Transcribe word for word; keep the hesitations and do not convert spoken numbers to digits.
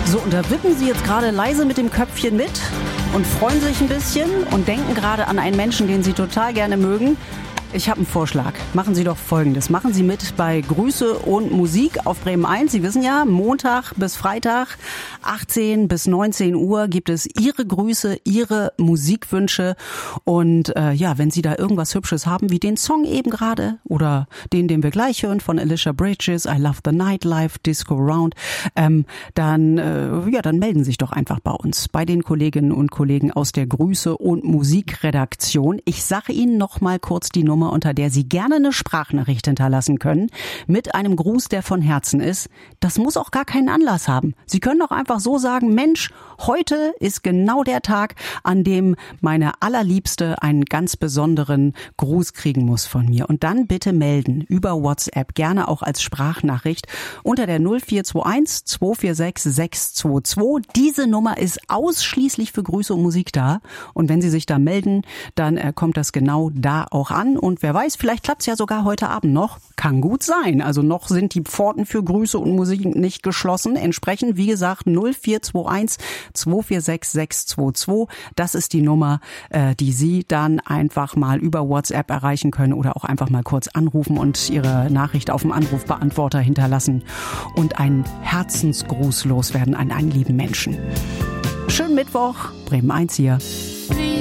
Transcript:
So, und da wippen Sie jetzt gerade leise mit dem Köpfchen mit und freuen sich ein bisschen und denken gerade an einen Menschen, den Sie total gerne mögen. Ich habe einen Vorschlag. Machen Sie doch Folgendes. Machen Sie mit bei Grüße und Musik auf Bremen eins. Sie wissen ja, Montag bis Freitag, achtzehn bis neunzehn Uhr gibt es Ihre Grüße, Ihre Musikwünsche. Und äh, ja, wenn Sie da irgendwas Hübsches haben, wie den Song eben gerade oder den, den wir gleich hören von Alicia Bridges, I Love the Nightlife, Disco Round, ähm, dann, äh, ja, dann melden Sie sich doch einfach bei uns, bei den Kolleginnen und Kollegen aus der Grüße und Musikredaktion. Ich sage Ihnen noch mal kurz die Nummer, unter der Sie gerne eine Sprachnachricht hinterlassen können, mit einem Gruß, der von Herzen ist. Das muss auch gar keinen Anlass haben. Sie können doch einfach so sagen, Mensch, heute ist genau der Tag, an dem meine Allerliebste einen ganz besonderen Gruß kriegen muss von mir. Und dann bitte melden über WhatsApp, gerne auch als Sprachnachricht, unter der null vier zwei eins zwei vier sechs sechs zwei zwei. Diese Nummer ist ausschließlich für Grüße und Musik da. Und wenn Sie sich da melden, dann äh, kommt das genau da auch an. Und wer weiß, vielleicht klappt's ja sogar heute Abend noch. Kann gut sein. Also noch sind die Pforten für Grüße und Musik nicht geschlossen. Entsprechend, wie gesagt, null vier zwei eins zwei vier sechs sechs zwei zwei. Das ist die Nummer, äh, die Sie dann einfach mal über WhatsApp erreichen können oder auch einfach mal kurz anrufen und Ihre Nachricht auf dem Anrufbeantworter hinterlassen und einen Herzensgruß loswerden an einen lieben Menschen. Schönen Mittwoch, Bremen eins hier.